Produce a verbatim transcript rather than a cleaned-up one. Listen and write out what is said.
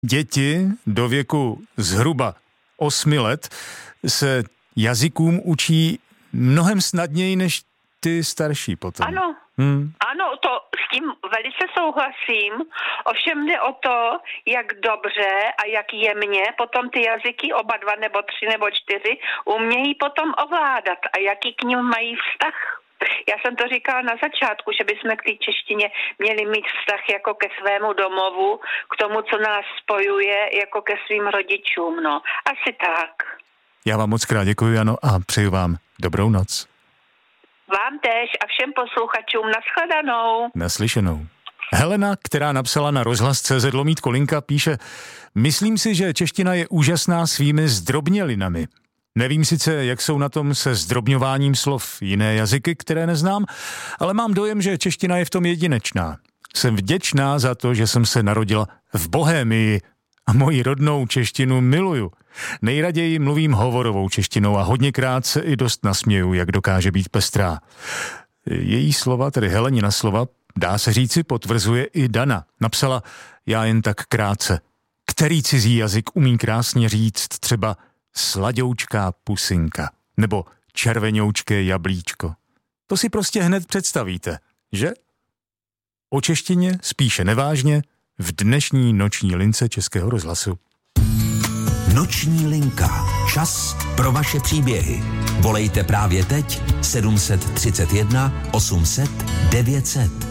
Děti do věku zhruba osmi let se jazykům učí mnohem snadněji než ty starší potom. Ano, hmm. ano, to s tím velice souhlasím. Ovšem jde o to, jak dobře a jak jemně potom ty jazyky, oba dva nebo tři nebo čtyři, umějí potom ovládat a jaký k nim mají vztah. Já jsem to říkala na začátku, že bychom k té češtině měli mít vztah jako ke svému domovu, k tomu, co nás spojuje, jako ke svým rodičům, no. Asi tak. Já vám moc krát děkuji, Jano, a přeju vám dobrou noc. Vám též a všem posluchačům nashledanou. Naslyšenou. Helena, která napsala na rozhlas tečka cé zet lomítko linka, píše: Myslím si, že čeština je úžasná svými zdrobnělinami. Nevím sice, jak jsou na tom se zdrobňováním slov jiné jazyky, které neznám, ale mám dojem, že čeština je v tom jedinečná. Jsem vděčná za to, že jsem se narodila v Bohémii a moji rodnou češtinu miluju. Nejraději mluvím hovorovou češtinou a hodněkrát se i dost nasměju, jak dokáže být pestrá. Její slova, tedy Helenina slova, dá se říci, potvrzuje i Dana. Napsala: Já jen tak krátce. Který cizí jazyk umí krásně říct třeba sladoučká pusinka nebo červenoučké jablíčko? To si prostě hned představíte, že? O češtině spíše nevážně v dnešní noční lince Českého rozhlasu. Noční linka. Čas pro vaše příběhy. Volejte právě teď sedm set třicet jedna osm set devět set.